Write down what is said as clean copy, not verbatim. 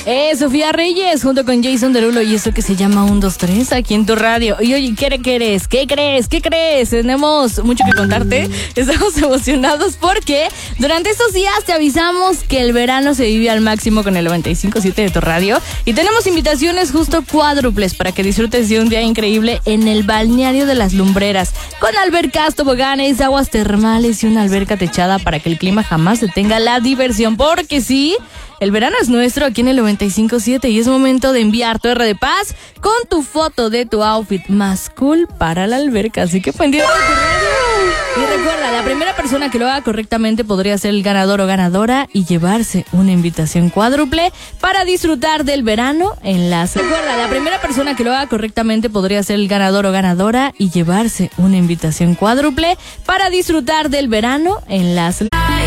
Sofía Reyes junto con Jason Derulo y eso que se llama 1, 2, 3 aquí en tu radio. Y oye, ¿qué crees? ¿Qué crees? Tenemos mucho que contarte. Estamos emocionados porque durante estos días te avisamos que el verano se vive al máximo con el 95.7 de tu radio. Y tenemos invitaciones justo cuádruples para que disfrutes de un día increíble en el balneario de las Lumbreras. Con albercas, toboganes, aguas termales y una alberca techada para que el clima jamás detenga la diversión. Porque sí, el verano es nuestro aquí en el 95.7 y es momento de enviar tu R de Paz con tu foto de tu outfit más cool para la alberca. Así que pendiente de tu radio. Y recuerda, la primera persona que lo haga correctamente podría ser el ganador o ganadora y llevarse una invitación cuádruple para disfrutar del verano en las... Recuerda, la primera persona que lo haga correctamente podría ser el ganador o ganadora y llevarse una invitación cuádruple para disfrutar del verano en las...